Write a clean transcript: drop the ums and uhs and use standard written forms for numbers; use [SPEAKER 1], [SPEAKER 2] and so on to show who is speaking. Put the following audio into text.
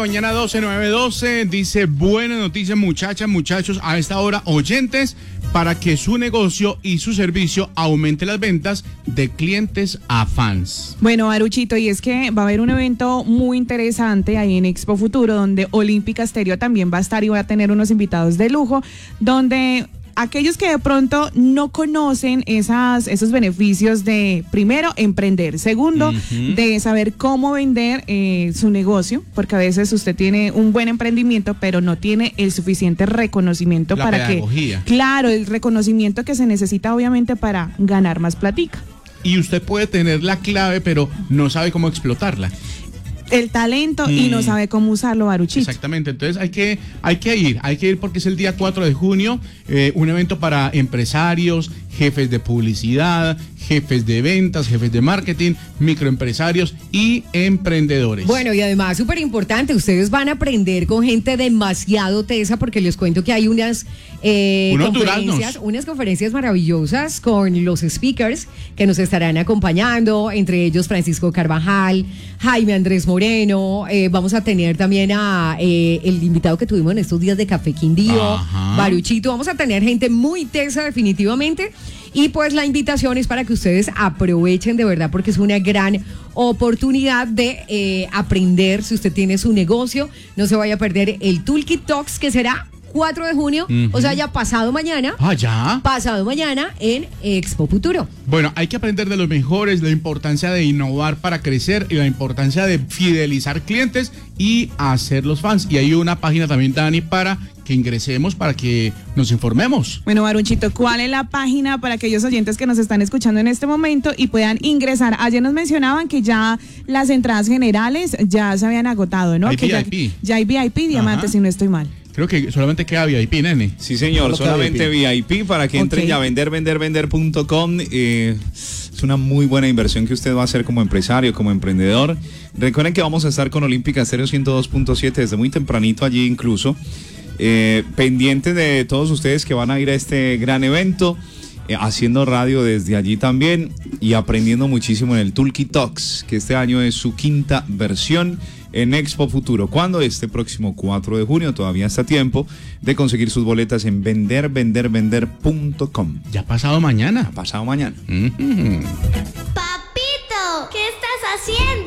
[SPEAKER 1] mañana, 9:12. Dice, buena noticia, muchachas, muchachos, a esta hora, oyentes, para que su negocio y su servicio aumente las ventas de clientes a fans.
[SPEAKER 2] Bueno, Baruchito, y es que va a haber un evento muy interesante ahí en Expo Futuro, donde Olímpica Estéreo también va a estar y va a tener unos invitados de lujo, donde aquellos que de pronto no conocen esos beneficios de, primero, emprender, segundo, de saber cómo vender su negocio, porque a veces usted tiene un buen emprendimiento, pero no tiene el suficiente reconocimiento para
[SPEAKER 1] pedagogía.
[SPEAKER 2] Claro, el reconocimiento que se necesita obviamente para ganar más platica.
[SPEAKER 1] Y usted puede tener la clave, pero no sabe cómo explotarla.
[SPEAKER 2] El talento y no sabe cómo usarlo, Baruchito.
[SPEAKER 1] Exactamente, entonces hay que ir porque es el día 4 de junio, un evento para empresarios, jefes de publicidad, jefes de ventas, jefes de marketing, microempresarios y emprendedores.
[SPEAKER 3] Bueno, y además, súper importante, ustedes van a aprender con gente demasiado tesa, porque les cuento que hay unas conferencias maravillosas con los speakers que nos estarán acompañando, entre ellos Francisco Carvajal, Jaime Andrés Moreno, vamos a tener también a el invitado que tuvimos en estos días de Café Quindío, Baruchito, vamos a tener gente muy tesa definitivamente. Y pues la invitación es para que ustedes aprovechen de verdad, porque es una gran oportunidad de aprender. Si usted tiene su negocio, no se vaya a perder el Toolkit Talks, que será 4 de junio, o sea, ya pasado mañana.
[SPEAKER 1] ¿Ya?
[SPEAKER 3] Pasado mañana en Expo Futuro.
[SPEAKER 1] Bueno, hay que aprender de los mejores, la importancia de innovar para crecer y la importancia de fidelizar clientes y hacerlos fans. Y hay una página también, Dani, para que ingresemos, para que nos informemos.
[SPEAKER 2] Bueno, Baruchito, ¿cuál es la página para aquellos oyentes que nos están escuchando en este momento y puedan ingresar? Ayer nos mencionaban que ya las entradas generales ya se habían agotado, ¿no?
[SPEAKER 1] Hay
[SPEAKER 2] que
[SPEAKER 1] VIP.
[SPEAKER 2] Ya hay VIP, diamantes, si no estoy mal.
[SPEAKER 1] Creo que solamente queda VIP, nene.
[SPEAKER 4] Sí, señor, solamente VIP para que entren ya a vender.com. Es una muy buena inversión que usted va a hacer como empresario, como emprendedor. Recuerden que vamos a estar con Olímpica Estéreo 102.7 desde muy tempranito allí incluso. Pendientes de todos ustedes que van a ir a este gran evento, haciendo radio desde allí también y aprendiendo muchísimo en el Toolkit Talks, que este año es su 5ª versión en Expo Futuro. ¿Cuándo? Este próximo 4 de junio, todavía está a tiempo de conseguir sus boletas en vender.com.
[SPEAKER 1] Ya pasado mañana.
[SPEAKER 4] Pasado mañana.
[SPEAKER 5] Papito, ¿qué estás haciendo?